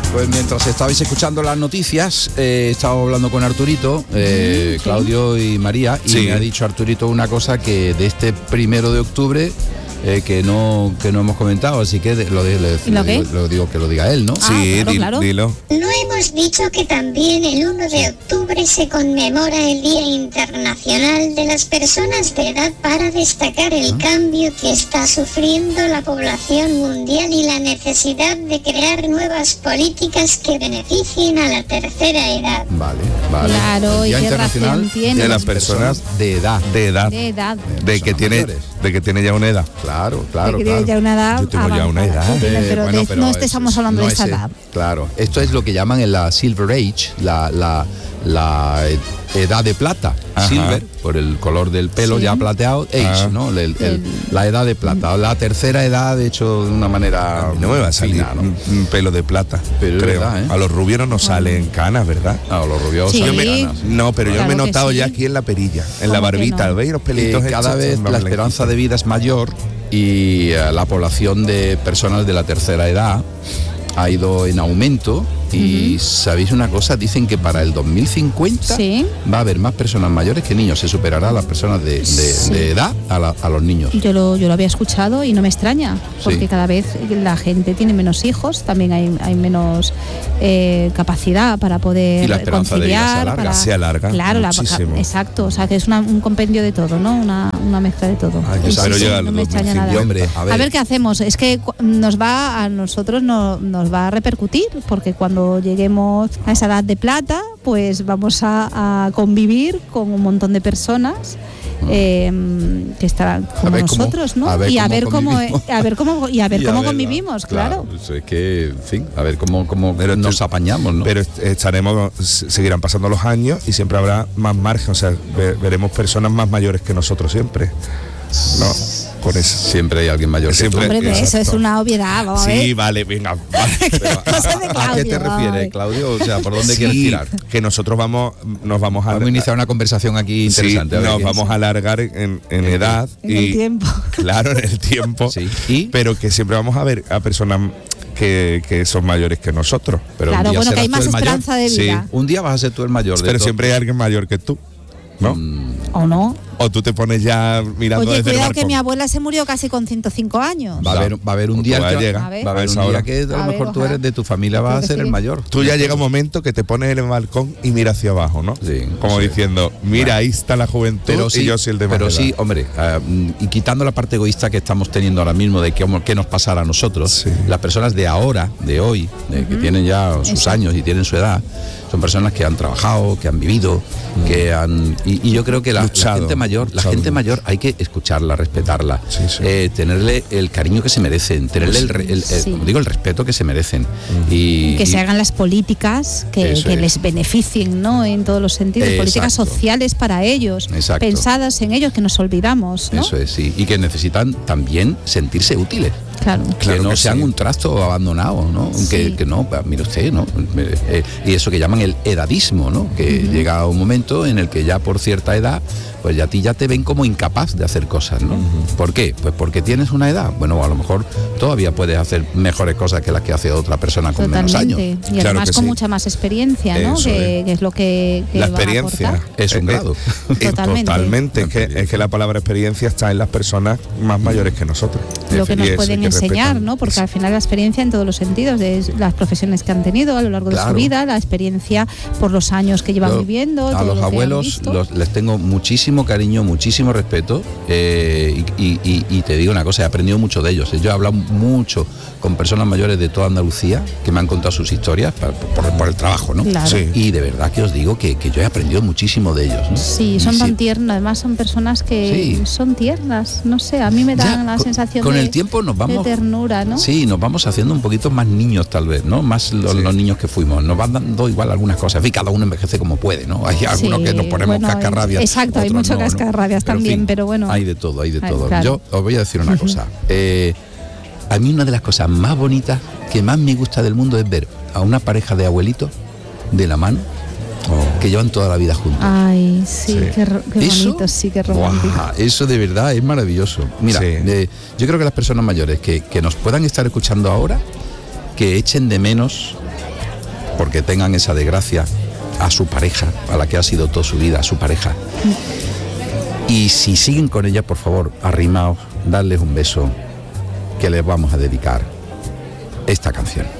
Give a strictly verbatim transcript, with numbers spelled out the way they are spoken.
Pues mientras estabais escuchando las noticias, eh, estaba hablando con Arturito, eh, sí. Claudio y María, y sí. me ha dicho Arturito una cosa que de este primero de octubre eh, que no que no hemos comentado, así que lo, de, le, ¿Lo, lo, digo, lo digo que lo diga él, ¿no? Ah, sí, claro, di, claro. dilo. No hemos dicho que también el uno de octubre se conmemora el Día Internacional de las Personas de Edad para destacar el cambio que está sufriendo la población mundial y la necesidad de crear nuevas políticas que beneficien a la tercera edad. Vale, vale. Claro, Día y qué Internacional razón tiene. De las personas de edad. De edad. De edad. De que tiene, mayores. de que tiene ya una edad. Claro, claro, de que claro. ya una edad Yo tengo ya una edad. Sí, Eh, pero, bueno, de- pero no eso estamos es- hablando no de esa es, eh, edad. Claro, esto es lo que llaman en la Silver Age, la, la, la edad de plata, Ajá. silver, por el color del pelo Sí. ya plateado, age, Ah. ¿no? El- el- El- la edad de plata, la tercera edad hecho de una manera A mí no me va a salir fina, ¿no? un, un pelo de plata, Pero es creo. verdad, ¿eh? A los rubios no nos salen canas, ¿verdad? Ah, los rubios Sí. son Yo me- canas. No, pero yo Claro me he que notado sí. ya aquí en la perilla, en la ¿Cómo que barbita, no? ¿veis los Que pelitos? cada hechos vez son más la esperanza de vida es mayor y eh, la población de personas de la tercera edad ha ido en aumento y ¿sabéis una cosa? Dicen que para el dos mil cincuenta Sí. va a haber más personas mayores que niños, se superará a las personas de, de- Sí. de edad a, la- a los niños. Yo lo, yo lo había escuchado y no me extraña, porque Sí. cada vez la gente tiene menos hijos, también hay, hay menos eh, capacidad para poder Y la esperanza de vida se conciliar. alarga. para- Se alarga Claro, la- muchísimo. exacto, o sea que es una- un compendio de todo, ¿no? Una, una mezcla de todo. Ay, Y yo espero sí, llegar a no los me extraña dos mil cincuenta. nada. Hombre, a ver. A ver qué hacemos. Es que cu- nos va a nosotros no, nos va a repercutir, porque cuando lleguemos a esa edad de plata, pues vamos a, a convivir con un montón de personas eh, que estarán como ver cómo- nosotros, ¿no? a ver y a cómo ver cómo, convivimos. a ver cómo y a ver Y cómo verla. convivimos, claro. Eso es que, en fin, a ver cómo, cómo Pero nos esto- apañamos, ¿no? Pero est- estaremos, se- seguirán pasando los años y siempre habrá más margen, o sea, ve- veremos personas más mayores que nosotros siempre. No, con eso. Siempre hay alguien mayor que tú. Siempre- Hombre, pero eso exacto. es una obviedad, vamos a ver. Sí, vale, venga. Vale. Pero, Cosas de ¿a, a qué te Claudio, refieres, ay. Claudio? O sea, ¿por dónde Sí, quieres tirar? que nosotros vamos, nos vamos a Vamos a iniciar una conversación aquí Sí, interesante. a ver nos qué- vamos a alargar en, en edad En y el tiempo. claro, en el tiempo. Sí. ¿Y? Pero que siempre vamos a ver a personas que, que son mayores que nosotros. Pero un Claro, día bueno, que serás hay tú más el mayor. esperanza de Sí. vida. Un día vas a ser tú el mayor de Pero todos. siempre hay alguien mayor que tú, ¿no? ¿O no? O tú te pones ya mirando Oye, desde el cuidado que balcón. mi abuela se murió casi con ciento cinco años. Va a haber, va a haber un Pues día tú vas que a llegar. A ver. va a haber un Esa hora. día que a lo A ver, mejor tú ojalá. eres de tu familia, vas Creo a que ser sí. el mayor. Tú ya llega un momento que te pones en el balcón y miras hacia abajo, ¿no? Sí, Como sí. diciendo, mira, Bueno. ahí está la juventud Pero sí, y yo soy el de más pero edad. sí, hombre, ah, mm, y quitando la parte egoísta que estamos teniendo ahora mismo de qué, qué nos pasará a nosotros, Sí. las personas de ahora, de hoy, de que tienen ya sus Eso. años y tienen su edad, son personas que han trabajado, que han vivido, que han y, y yo creo que la, la Luchado, gente mayor, la luchado gente mucho. mayor hay que escucharla, respetarla, Sí, sí. eh, tenerle el cariño que se merecen, tenerle el, re- el- el- Sí. como digo, el respeto que se merecen y Que y- se hagan las políticas que, Eso que es. les beneficien, ¿no? En todos los sentidos, Exacto. políticas sociales para ellos, Exacto. pensadas en ellos, que nos olvidamos, ¿no? eso es, sí, y que necesitan también sentirse útiles. Claro. Claro que no que sean sí. un trasto abandonado, ¿no? Sí. Que, que no, pues, mire usted, ¿no? Eh, y eso que llaman el edadismo, ¿no? Que llega un momento en el que ya por cierta edad, pues ya a ti ya te ven como incapaz de hacer cosas, ¿no? ¿Por qué? Pues porque tienes una edad. Bueno, a lo mejor todavía puedes hacer mejores cosas que las que hace otra persona con menos años. Totalmente. Y Claro además que con sí. mucha más experiencia, ¿no? Eso Que, es. que es lo que, que La van a experiencia aportar. Es un Eh, grado. eh, Totalmente. Totalmente. Es que, Experiencia. es que la palabra experiencia está en las personas más mayores que nosotros. Lo que Y nos eso pueden hay que enseñar, respetar. ¿no? Porque al final la experiencia en todos los sentidos, de las profesiones que han tenido a lo largo de Claro. su vida, la experiencia por los años que llevan Yo, viviendo. a todo los lo que han abuelos visto. los- les tengo muchísimo cariño, muchísimo respeto eh, y, y- y- y te digo una cosa, he aprendido mucho de ellos. Yo he hablado mucho con personas mayores de toda Andalucía que me han contado sus historias por, por- por el trabajo, ¿no? Claro. Sí. Y de verdad que os digo que, que yo he aprendido muchísimo de ellos, ¿no? Sí, Y son sí, tan tiernos, además son personas que Sí. son tiernas, no sé, a mí me dan Ya, la con- sensación con de, el tiempo nos vamos- de ternura, ¿no? Sí, nos vamos haciendo un poquito más niños tal vez, ¿no? Más los, Sí. los niños que fuimos. Nos van dando igual algunas cosas. En fin, cada uno envejece como puede, ¿no? Hay algunos Sí, que nos ponemos bueno, cascarrabias. exacto, hay otros mucho no, ¿no? cascarrabias Pero, en también, fin, pero bueno. Hay de todo, hay de Ay, todo. claro. Yo os voy a decir una cosa. Eh, a mí una de las cosas más bonitas que más me gusta del mundo es ver a una pareja de abuelitos de la mano que llevan toda la vida juntos. Ay, sí, Sí. qué, ro- qué Eso, bonito, sí, qué romántico. ¡guau! Eso de verdad es maravilloso. Mira, Sí. eh, yo creo que las personas mayores que, que nos puedan estar escuchando ahora, que echen de menos porque tengan esa desgracia a su pareja, a la que ha sido toda su vida, a su pareja. Y si siguen con ella, por favor, arrimaos, darles un beso, que les vamos a dedicar esta canción.